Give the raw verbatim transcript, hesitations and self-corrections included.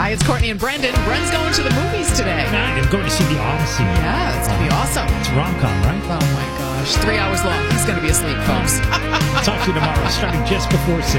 Hi, it's Courtney and Brendan. Bren's going to the movies today. Nah, I'm going to see The Odyssey. Yeah, it's going to be awesome. It's rom-com, right? Oh, my gosh. Three hours long. He's going to be asleep, folks. Talk to you tomorrow, starting just before six.